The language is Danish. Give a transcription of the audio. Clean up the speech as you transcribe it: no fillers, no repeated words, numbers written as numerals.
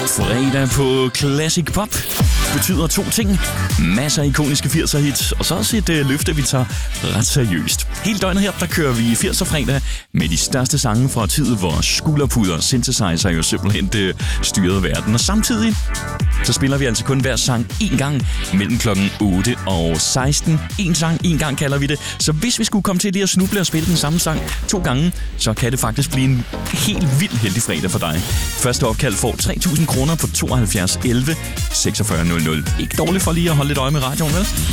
Fredag på Classic Pop betyder to ting. Masser af ikoniske 80'er hits, og så også et løfte, vi tager ret seriøst. Hele døgnet her, der kører vi 80'er fredag med de største sange fra tid, hvor skulderpuder synthesizer jo simpelthen styrede verden. Og samtidig, så spiller vi altså kun hver sang én gang mellem klokken 8 og 16. En sang, én gang kalder vi det. Så hvis vi skulle komme til lige at snuble og spille den samme sang 2 gange, så kan det faktisk blive en helt vild heldig fredag for dig. Første opkald får 3.000 kroner på 72 11 46 00. Ikke dårligt for lige at holde lidt øje med radioen, vel?